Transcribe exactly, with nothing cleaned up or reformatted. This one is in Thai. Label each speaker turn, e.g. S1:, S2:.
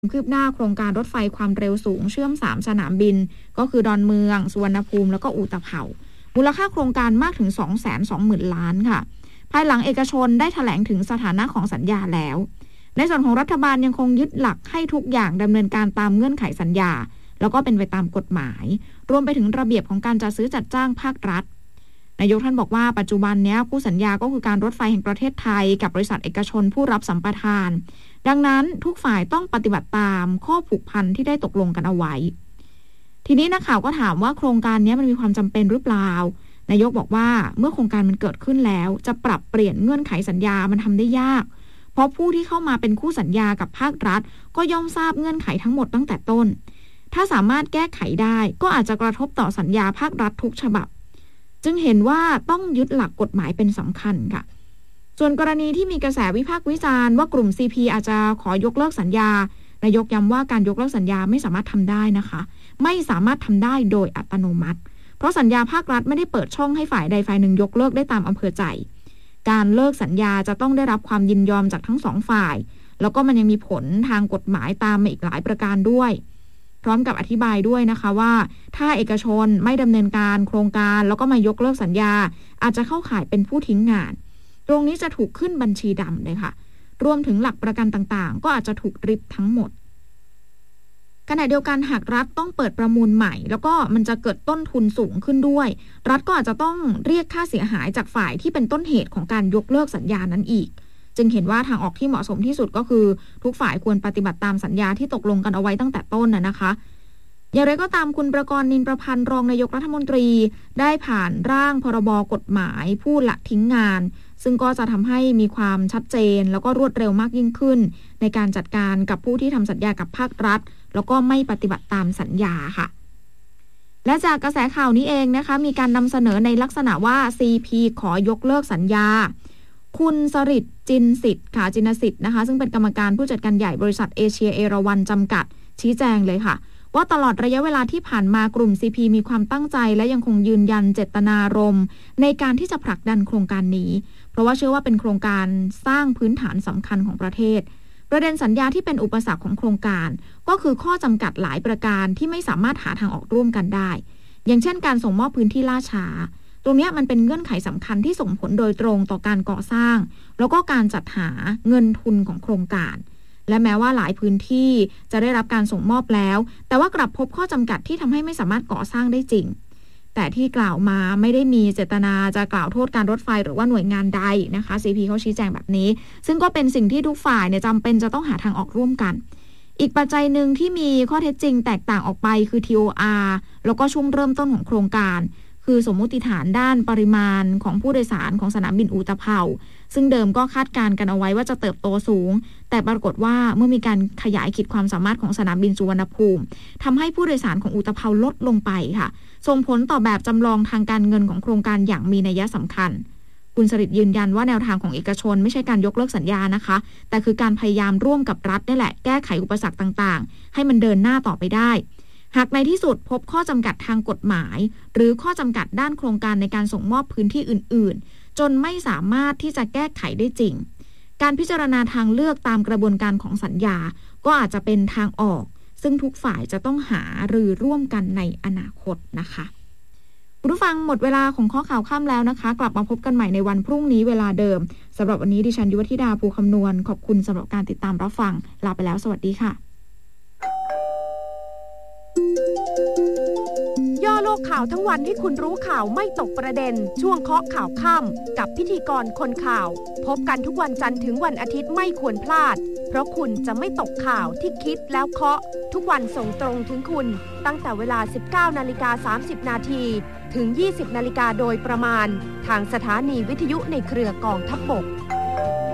S1: คืบหน้าโครงการรถไฟความเร็วสูงเชื่อมสามสนามบินก็คือดอนเมืองสุวรรณภูมิแล้วก็อู่ตะเภามูลค่าโครงการมากถึง สองแสนสองหมื่น ล้านค่ะภายหลังเอกชนได้แถลงถึงสถานะของสัญญาแล้วในส่วนของรัฐบาลยังคงยึดหลักให้ทุกอย่างดำเนินการตามเงื่อนไขสัญญาแล้วก็เป็นไปตามกฎหมายรวมไปถึงระเบียบของการจัดซื้อจัดจ้างภาครัฐนายกท่านบอกว่าปัจจุบันนี้คู่สัญญาก็คือการรถไฟแห่งประเทศไทยกับบริษัทเอกชนผู้รับสัมปทานดังนั้นทุกฝ่ายต้องปฏิบัติตามข้อผูกพันที่ได้ตกลงกันเอาไว้ทีนี้นักข่าวก็ถามว่าโครงการนี้มันมีความจำเป็นหรือเปล่านายกบอกว่าเมื่อโครงการมันเกิดขึ้นแล้วจะปรับเปลี่ยนเงื่อนไขสัญญามันทำได้ยากเพราะผู้ที่เข้ามาเป็นคู่สัญญากับภาครัฐก็ย่อมทราบเงื่อนไขทั้งหมดตั้งแต่ต้นถ้าสามารถแก้ไขได้ก็อาจจะกระทบต่อสัญญาภาครัฐทุกฉบับจึงเห็นว่าต้องยึดหลักกฎหมายเป็นสำคัญค่ะส่วนกรณีที่มีกระแสวิพากษ์วิจารณ์ว่ากลุ่ม ซี พี อาจจะขอยกเลิกสัญญานายกย้ำว่าการยกเลิกสัญญาไม่สามารถทำได้นะคะไม่สามารถทำได้โดยอัตโนมัติเพราะสัญญาภาครัฐไม่ได้เปิดช่องให้ฝ่ายใดฝ่ายหนึ่งยกเลิกได้ตามอำเภอใจการเลิกสัญญาจะต้องได้รับความยินยอมจากทั้งสองฝ่ายแล้วก็มันยังมีผลทางกฎหมายตามมาอีกหลายประการด้วยพร้อมกับอธิบายด้วยนะคะว่าถ้าเอกชนไม่ดำเนินการโครงการแล้วก็มายกเลิกสัญญาอาจจะเข้าข่ายเป็นผู้ทิ้งงานตรงนี้จะถูกขึ้นบัญชีดำเลยค่ะรวมถึงหลักประกันต่างๆก็อาจจะถูกริบทั้งหมดขณะเดียวกันหากรัฐต้องเปิดประมูลใหม่แล้วก็มันจะเกิดต้นทุนสูงขึ้นด้วยรัฐก็อาจจะต้องเรียกค่าเสียหายจากฝ่ายที่เป็นต้นเหตุของการยกเลิกสัญญานั้นอีกจึงเห็นว่าทางออกที่เหมาะสมที่สุดก็คือทุกฝ่ายควรปฏิบัติตามสัญญาที่ตกลงกันเอาไว้ตั้งแต่ต้นน่ะนะคะอย่างไรก็ตามคุณประกรณ์ นินประพันธ์รองนายกรัฐมนตรีได้ผ่านร่างพรบกฎหมายผู้ละทิ้งงานซึ่งก็จะทำให้มีความชัดเจนแล้วก็รวดเร็วมากยิ่งขึ้นในการจัดการกับผู้ที่ทำสัญญากับภาครัฐแล้วก็ไม่ปฏิบัติตามสัญญาค่ะและจากกระแสข่าวนี้เองนะคะมีการนำเสนอในลักษณะว่า ซี พี ขอยกเลิกสัญญาคุณสฤทธิ์จินสิทธิ์ค่ะจินสิทธิ์นะคะซึ่งเป็นกรรมการผู้จัดการใหญ่บริษัทเอเชียเอราวัณจำกัดชี้แจงเลยค่ะว่าตลอดระยะเวลาที่ผ่านมากลุ่ม ซี พี มีความตั้งใจและยังคงยืนยันเจตนารมณ์ในการที่จะผลักดันโครงการนี้เพราะว่าเชื่อว่าเป็นโครงการสร้างพื้นฐานสำคัญของประเทศประเด็นสัญญาที่เป็นอุปสรรคของโครงการก็คือข้อจำกัดหลายประการที่ไม่สามารถหาทางออกร่วมกันได้อย่างเช่นการส่งมอบพื้นที่ล่าช้าตรงนี้มันเป็นเงื่อนไขสำคัญที่ส่งผลโดยตรงต่อการก่อสร้างแล้วก็การจัดหาเงินทุนของโครงการและแม้ว่าหลายพื้นที่จะได้รับการส่งมอบแล้วแต่ว่ากลับพบข้อจำกัดที่ทำให้ไม่สามารถก่อสร้างได้จริงแต่ที่กล่าวมาไม่ได้มีเจตนาจะกล่าวโทษการรถไฟหรือว่าหน่วยงานใดนะคะ ซี พี เขาชี้แจงแบบนี้ซึ่งก็เป็นสิ่งที่ทุกฝ่ายเนี่ยจำเป็นจะต้องหาทางออกร่วมกันอีกปัจจัยหนึ่งที่มีข้อเท็จจริงแตกต่างออกไปคือ ที โอ อาร์ แล้วก็ช่วงเริ่มต้นของโครงการคือสมมุติฐานด้านปริมาณของผู้โดยสารของสนามบินอู่ตะเภาซึ่งเดิมก็คาดการณ์กันเอาไว้ว่าจะเติบโตสูงแต่ปรากฏว่าเมื่อมีการขยายขีดความสามารถของสนามบินสุวรรณภูมิทำให้ผู้โดยสารของอู่ตะเภาลดลงไปค่ะส่งผลต่อแบบจำลองทางการเงินของโครงการอย่างมีนัยสำคัญคุณสฤทธิ์ยืนยันว่าแนวทางของเอกชนไม่ใช่การยกเลิกสัญญานะคะแต่คือการพยายามร่วมกับรัฐนี่แหละแก้ไขอุปสรรคต่างๆให้มันเดินหน้าต่อไปได้หากในที่สุดพบข้อจำกัดทางกฎหมายหรือข้อจำกัดด้านโครงการในการส่งมอบพื้นที่อื่นๆจนไม่สามารถที่จะแก้ไขได้จริงการพิจารณาทางเลือกตามกระบวนการของสัญญาก็อาจจะเป็นทางออกซึ่งทุกฝ่ายจะต้องหารือร่วมกันในอนาคตนะคะคุณผู้ฟังหมดเวลาของข้อข่าวค่ำแล้วนะคะกลับมาพบกันใหม่ในวันพรุ่งนี้เวลาเดิมสำหรับวันนี้ดิฉันยุวธิดาภูคำนวณขอบคุณสำหรับการติดตามรับฟังลาไปแล้วสวัสดีค่ะ
S2: ย่อโลกข่าวทั้งวันให้คุณรู้ข่าวไม่ตกประเด็นช่วงเคาะข่าวค่ำกับพิธีกรคนข่าวพบกันทุกวันจันทร์ถึงวันอาทิตย์ไม่ควรพลาดเพราะคุณจะไม่ตกข่าวที่คิดแล้วเคาะทุกวันส่งตรงถึงคุณตั้งแต่เวลา สิบเก้านาฬิกาสามสิบนาทีถึง ยี่สิบนาฬิกาโดยประมาณทางสถานีวิทยุในเครือกองทัพบก